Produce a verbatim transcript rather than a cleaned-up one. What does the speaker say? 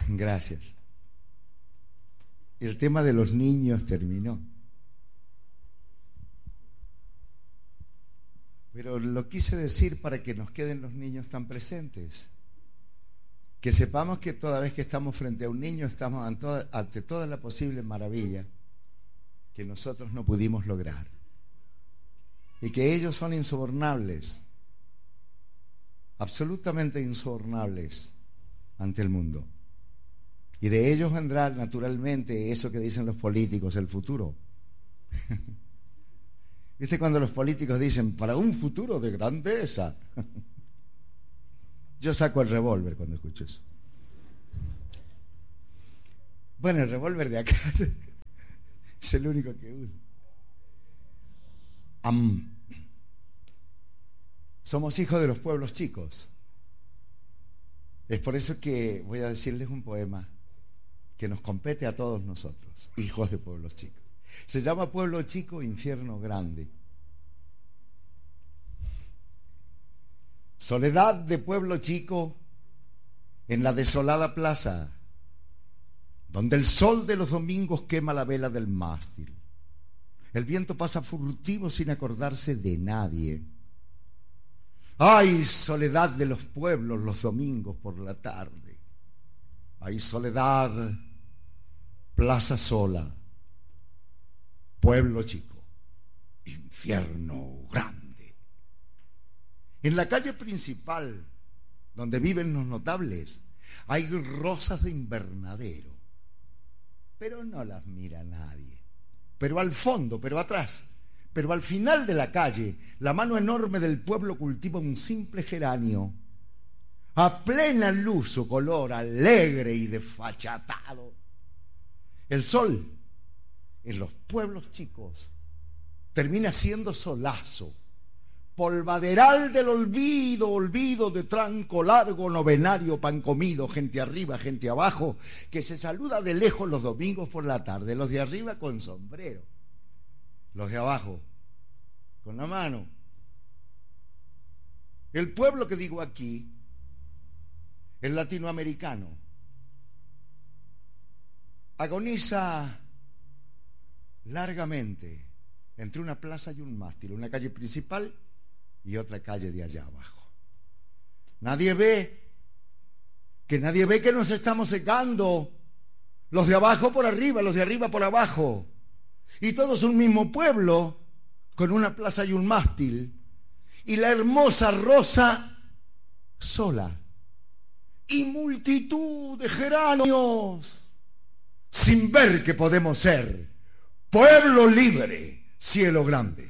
Gracias. El tema de los niños terminó. Pero lo quise decir para que nos queden los niños tan presentes. Que sepamos que toda vez que estamos frente a un niño estamos ante toda la posible maravilla que nosotros no pudimos lograr. Y que ellos son insobornables, absolutamente insobornables ante el mundo. Y de ellos vendrá naturalmente eso que dicen los políticos, el futuro. ¿Viste cuando los políticos dicen, para un futuro de grandeza? Yo saco el revólver cuando escucho eso. Bueno, el revólver de acá es el único que uso. Um, somos hijos de los pueblos chicos. Es por eso que voy a decirles un poema que nos compete a todos nosotros, hijos de pueblos chicos. Se llama Pueblo Chico, Infierno Grande. Soledad de pueblo chico en la desolada plaza, donde el sol de los domingos quema la vela del mástil. El viento pasa furtivo sin acordarse de nadie. ¡Ay, soledad de los pueblos los domingos por la tarde! ¡Ay, soledad, plaza sola, pueblo chico, infierno grande! En la calle principal, donde viven los notables, hay rosas de invernadero, pero no las mira nadie. Pero al fondo, pero atrás, pero al final de la calle, la mano enorme del pueblo cultiva un simple geranio, a plena luz su color alegre y desfachatado. El sol en los pueblos chicos termina siendo solazo, polvaderal del olvido, olvido de tranco largo, novenario, pan comido, gente arriba, gente abajo, que se saluda de lejos los domingos por la tarde, los de arriba con sombrero, los de abajo con la mano. El pueblo que digo aquí es latinoamericano, agoniza largamente entre una plaza y un mástil, una calle principal y otra calle de allá abajo. Nadie ve, que nadie ve que nos estamos secando, los de abajo por arriba, los de arriba por abajo, y todos un mismo pueblo, con una plaza y un mástil, y la hermosa rosa sola, y multitud de geranios, sin ver que podemos ser pueblo libre, cielo grande.